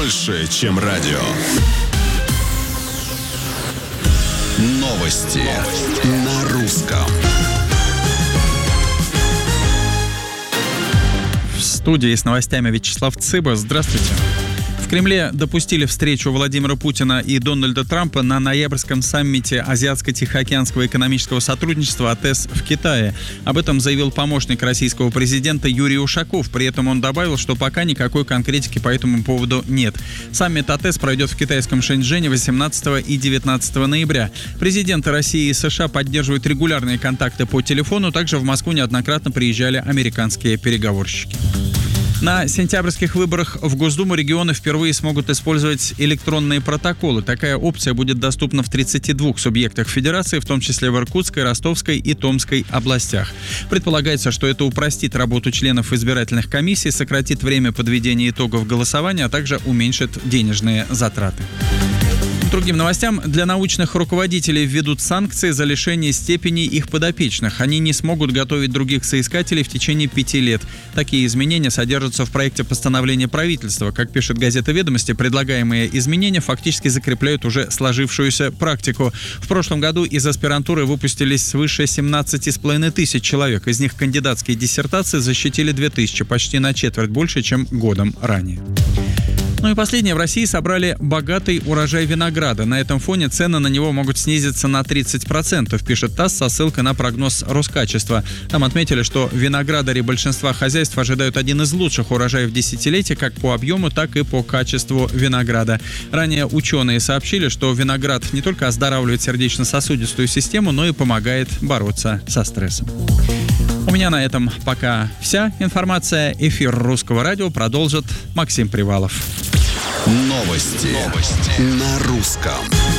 больше, чем радио. Новости на русском. В студии с новостями Вячеслав Цыба. Здравствуйте. В Кремле допустили встречу Владимира Путина и Дональда Трампа на ноябрьском саммите Азиатско-Тихоокеанского экономического сотрудничества АТЭС в Китае. Об этом заявил помощник российского президента Юрий Ушаков. При этом он добавил, что пока никакой конкретики по этому поводу нет. Саммит АТЭС пройдет в китайском Шэньчжэне 18 и 19 ноября. Президенты России и США поддерживают регулярные контакты по телефону. Также в Москву неоднократно приезжали американские переговорщики. На сентябрьских выборах в Госдуму регионы впервые смогут использовать электронные протоколы. Такая опция будет доступна в 32 субъектах федерации, в том числе в Иркутской, Ростовской и Томской областях. Предполагается, что это упростит работу членов избирательных комиссий, сократит время подведения итогов голосования, а также уменьшит денежные затраты. К другим новостям. Для научных руководителей введут санкции за лишение степеней их подопечных. Они не смогут готовить других соискателей в течение 5 лет. Такие изменения содержатся в проекте постановления правительства. Как пишет газета «Ведомости», предлагаемые изменения фактически закрепляют уже сложившуюся практику. В прошлом году из аспирантуры выпустились свыше 17,5 тысяч человек. Из них кандидатские диссертации защитили 2000, почти на четверть больше, чем годом ранее. Ну и последнее. В России собрали богатый урожай винограда. На этом фоне цены на него могут снизиться на 30%, пишет ТАСС со ссылкой на прогноз Роскачества. Там отметили, что виноградари большинства хозяйств ожидают один из лучших урожаев десятилетия как по объему, так и по качеству винограда. Ранее ученые сообщили, что виноград не только оздоравливает сердечно-сосудистую систему, но и помогает бороться со стрессом. У меня на этом пока вся информация. Эфир Русского радио продолжит Максим Привалов. Новости на русском.